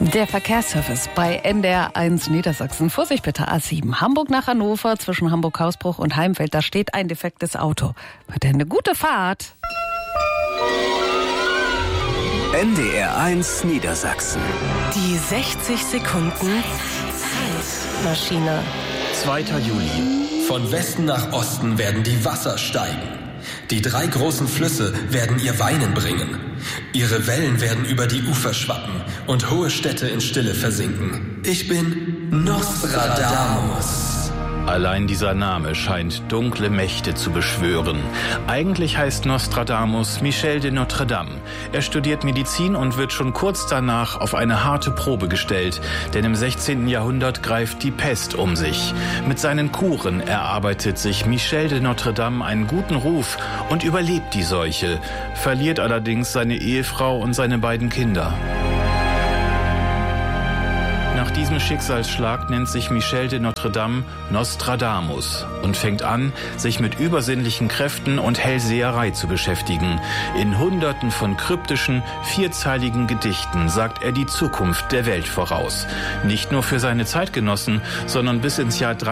Der Verkehrsservice bei NDR 1 Niedersachsen. Vorsicht bitte, A7. Hamburg nach Hannover zwischen Hamburg-Hausbruch und Heimfeld. Da steht ein defektes Auto. Bitte eine gute Fahrt. NDR 1 Niedersachsen. Die 60 Sekunden Zeitmaschine. 2. Juli. Von Westen nach Osten werden die Wasser steigen. Die 3 großen Flüsse werden ihr Weinen bringen. Ihre Wellen werden über die Ufer schwappen und hohe Städte in Stille versinken. Ich bin Nostradamus. Allein dieser Name scheint dunkle Mächte zu beschwören. Eigentlich heißt Nostradamus Michel de Notre Dame. Er studiert Medizin und wird schon kurz danach auf eine harte Probe gestellt, denn im 16. Jahrhundert greift die Pest um sich. Mit seinen Kuren erarbeitet sich Michel de Notre Dame einen guten Ruf und überlebt die Seuche, verliert allerdings seine Ehefrau und seine beiden Kinder. Nach diesem Schicksalsschlag nennt sich Michel de Notre Dame Nostradamus und fängt an, sich mit übersinnlichen Kräften und Hellseherei zu beschäftigen. In Hunderten von kryptischen, vierzeiligen Gedichten sagt er die Zukunft der Welt voraus. Nicht nur für seine Zeitgenossen, sondern bis ins Jahr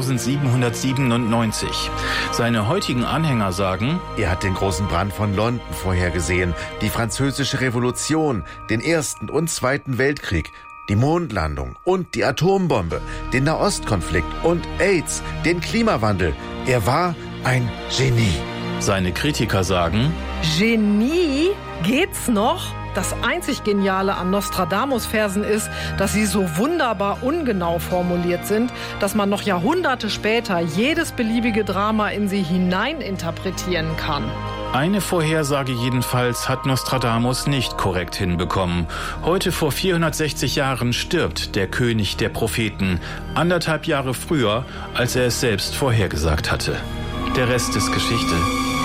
3797. Seine heutigen Anhänger sagen: Er hat den großen Brand von London vorhergesehen, die Französische Revolution, den Ersten und Zweiten Weltkrieg, die Mondlandung und die Atombombe, den Nahostkonflikt und AIDS, den Klimawandel. Er war ein Genie. Seine Kritiker sagen: Genie? Geht's noch? Das einzig Geniale an Nostradamus-Versen ist, dass sie so wunderbar ungenau formuliert sind, dass man noch Jahrhunderte später jedes beliebige Drama in sie hineininterpretieren kann. Eine Vorhersage jedenfalls hat Nostradamus nicht korrekt hinbekommen. Heute vor 460 Jahren stirbt der König der Propheten, 1,5 Jahre früher, als er es selbst vorhergesagt hatte. Der Rest ist Geschichte.